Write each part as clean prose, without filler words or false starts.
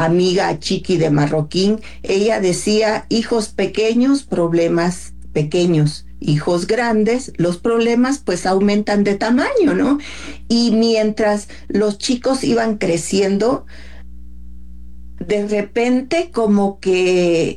amiga Chiqui de Marroquín, ella decía, hijos pequeños, problemas pequeños. Hijos grandes, los problemas pues aumentan de tamaño, ¿no? Y mientras los chicos iban creciendo, de repente como que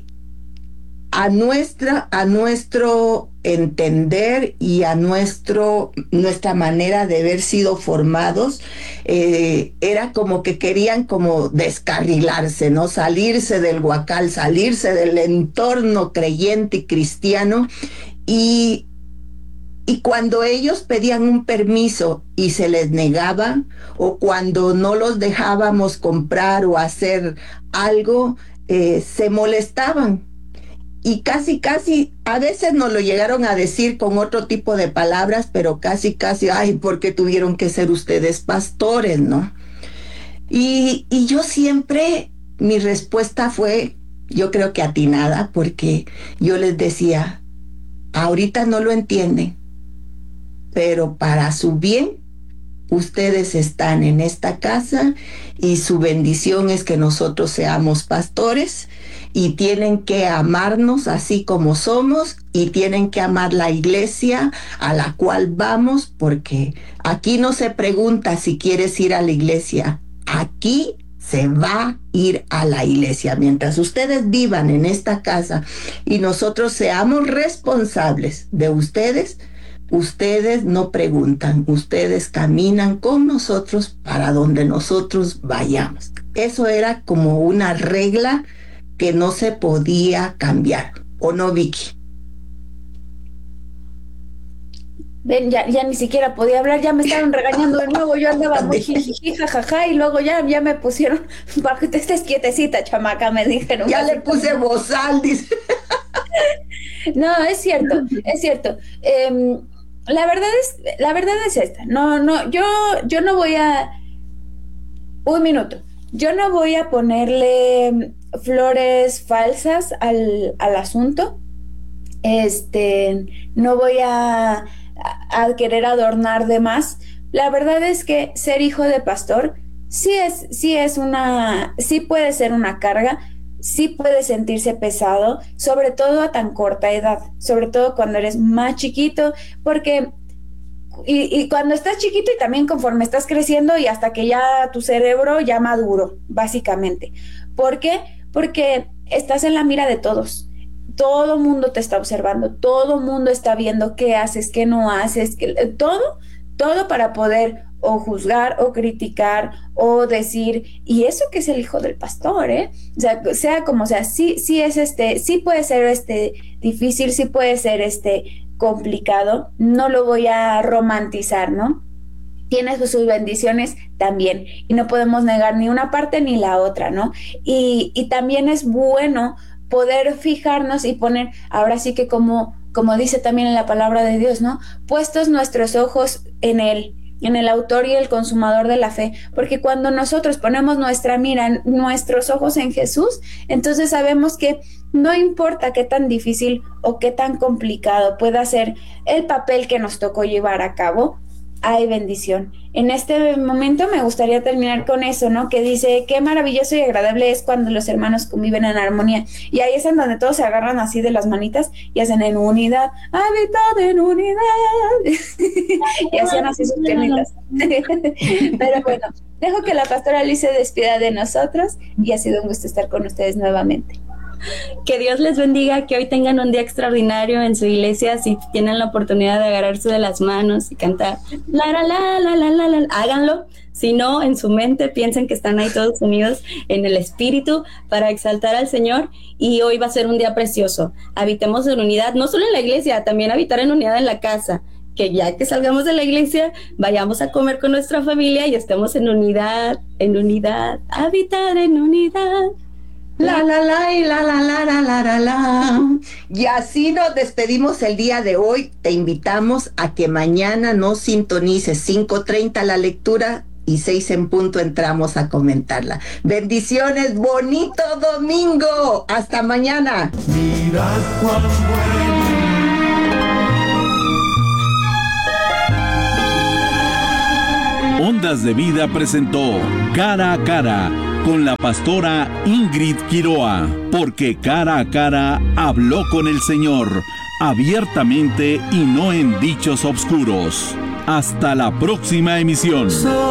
a nuestro entender y a nuestra manera de haber sido formados, era como que querían como descarrilarse, ¿no? Salirse del huacal, salirse del entorno creyente y cristiano. Y, y cuando ellos pedían un permiso y se les negaba, o cuando no los dejábamos comprar o hacer algo, se molestaban. Y casi, a veces nos lo llegaron a decir con otro tipo de palabras, pero casi, ay, ¿por qué tuvieron que ser ustedes pastores, no? Y yo siempre, mi respuesta fue, yo creo que atinada, porque yo les decía, ahorita no lo entienden, pero para su bien, ustedes están en esta casa y su bendición es que nosotros seamos pastores y tienen que amarnos así como somos y tienen que amar la iglesia a la cual vamos, porque aquí no se pregunta si quieres ir a la iglesia, aquí se va a ir a la iglesia. Mientras ustedes vivan en esta casa y nosotros seamos responsables de ustedes, ustedes no preguntan, ustedes caminan con nosotros para donde nosotros vayamos. Eso era como una regla que no se podía cambiar, ¿o no, Vicky? Ven, ya ni siquiera podía hablar, ya me estaban regañando de nuevo, yo andaba muy jijiji, jajaja, y luego ya me pusieron, para que te estés quietecita, chamaca, me dijeron. Ya le puse bozal, dice. No, es cierto, es cierto. La verdad es esta. No, yo no voy a. Un minuto. Yo no voy a ponerle flores falsas al asunto. No voy a querer adornar de más. La verdad es que ser hijo de pastor sí puede ser una carga, sí puede sentirse pesado, sobre todo a tan corta edad, sobre todo cuando eres más chiquito, porque y cuando estás chiquito y también conforme estás creciendo y hasta que ya tu cerebro ya maduro, básicamente. ¿Por qué? Porque estás en la mira de todos. Todo mundo te está observando, todo mundo está viendo qué haces, qué no haces, todo para poder o juzgar o criticar o decir, y eso que es el hijo del pastor, o sea como sea, sí es sí puede ser difícil, sí puede ser complicado, no lo voy a romantizar, ¿no? Tiene sus bendiciones también, y no podemos negar ni una parte ni la otra, ¿no? Y también es bueno poder fijarnos y poner, ahora sí que como dice también en la palabra de Dios, ¿no? Puestos nuestros ojos en Él, en el autor y el consumador de la fe, porque cuando nosotros ponemos nuestra mira, nuestros ojos en Jesús, entonces sabemos que no importa qué tan difícil o qué tan complicado pueda ser el papel que nos tocó llevar a cabo, hay bendición. En este momento me gustaría terminar con eso, ¿no? Que dice, qué maravilloso y agradable es cuando los hermanos conviven en armonía. Y ahí es en donde todos se agarran así de las manitas y hacen en unidad, habitad en unidad. Y hacían así sus piernitas. Pero bueno, dejo que la pastora Liz se despida de nosotros y ha sido un gusto estar con ustedes nuevamente. Que Dios les bendiga, que hoy tengan un día extraordinario en su iglesia. Si tienen la oportunidad de agarrarse de las manos y cantar háganlo. Si no, en su mente piensen que están ahí todos unidos en el espíritu para exaltar al Señor. Y hoy va a ser un día precioso. Habitemos en unidad, no solo en la iglesia, también habitar en unidad en la casa. Que ya que salgamos de la iglesia, vayamos a comer con nuestra familia y estemos en unidad, habitar en unidad. La, la, la, y la, la, la, la, la, la, la. Y así nos despedimos el día de hoy. Te invitamos a que mañana nos sintonices 5:30 la lectura y 6 en punto entramos a comentarla. Bendiciones, bonito domingo. Hasta mañana. Mirad cuán bueno. Ondas de Vida presentó Cara a Cara, con la pastora Ingrid Quiroa, porque cara a cara habló con el Señor, abiertamente y no en dichos obscuros. Hasta la próxima emisión.